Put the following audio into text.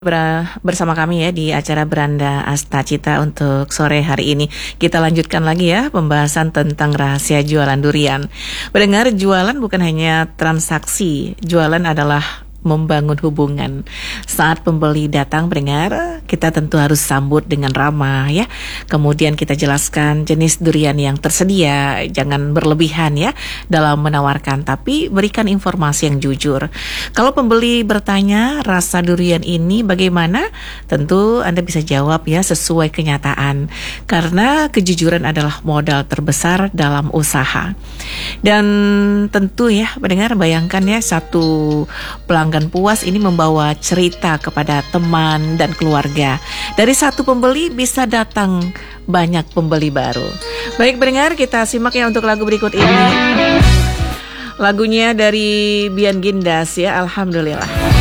Bersama kami ya di acara Beranda Asta Cita untuk sore hari ini. Kita lanjutkan lagi ya pembahasan tentang rahasia jualan durian. Mendengar jualan bukan hanya transaksi, jualan adalah membangun hubungan. Saat pembeli datang mendengar, kita tentu harus sambut dengan ramah ya. Kemudian kita jelaskan jenis durian yang tersedia, jangan berlebihan ya dalam menawarkan, tapi berikan informasi yang jujur. Kalau pembeli bertanya rasa durian ini bagaimana, tentu Anda bisa jawab ya sesuai kenyataan. Karena kejujuran adalah modal terbesar dalam usaha. Dan tentu ya mendengar, bayangkan ya satu pelanggan puas ini membawa cerita kepada teman dan keluarga. Dari satu pembeli bisa datang banyak pembeli baru. Baik pendengar, kita simak ya untuk lagu berikut ini. Lagunya dari Bian Gindas ya, Alhamdulillah.